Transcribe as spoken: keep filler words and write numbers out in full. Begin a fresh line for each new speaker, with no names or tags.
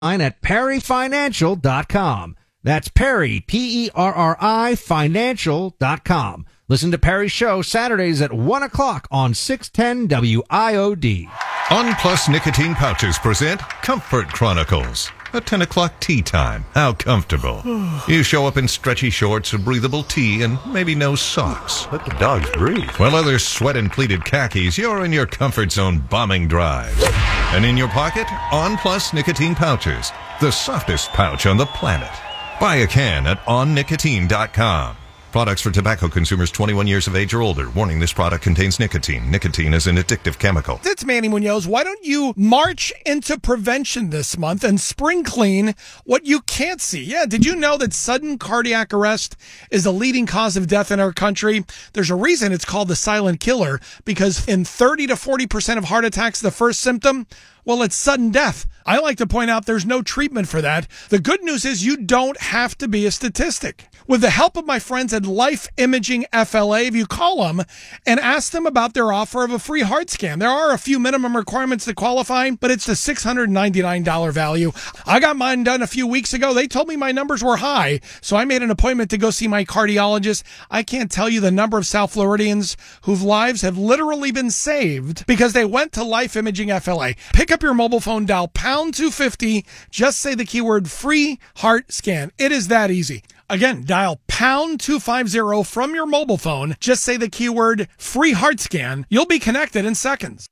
at perry financial dot com. That's Perry, P E R R I, financial dot com. Listen to Perry's show Saturdays at one o'clock on six ten W I O D.
On Plus Nicotine Pouches present Comfort Chronicles. A ten o'clock tea time. How comfortable. You show up in stretchy shorts, a breathable tee, and maybe no socks.
Let the dogs breathe.
While others sweat in pleated khakis, you're in your comfort zone bombing drive. And in your pocket, On Plus Nicotine Pouches. The softest pouch on the planet. Buy a can at on nicotine dot com. Products for tobacco consumers twenty-one years of age or older. Warning, this product contains nicotine. Nicotine is an addictive chemical.
It's Manny Munoz. Why don't you march into prevention this month and spring clean what you can't see? Yeah, did you know that sudden cardiac arrest is the leading cause of death in our country? There's a reason it's called the silent killer, because in thirty to forty percent of heart attacks, the first symptom, well, it's sudden death. I like to point out there's no treatment for that. The good news is you don't have to be a statistic. With the help of my friends at Life Imaging F L A, if you call them and ask them about their offer of a free heart scan, there are a few minimum requirements to qualify, but it's the six hundred ninety-nine dollars value. I got mine done a few weeks ago. They told me my numbers were high, so I made an appointment to go see my cardiologist. I can't tell you the number of South Floridians whose lives have literally been saved because they went to Life Imaging F L A. Pick up your mobile phone, dial pound two fifty, just say the keyword free heart scan. It is that easy. Again, dial pound two fifty from your mobile phone. Just say the keyword free heart scan. You'll be connected in seconds.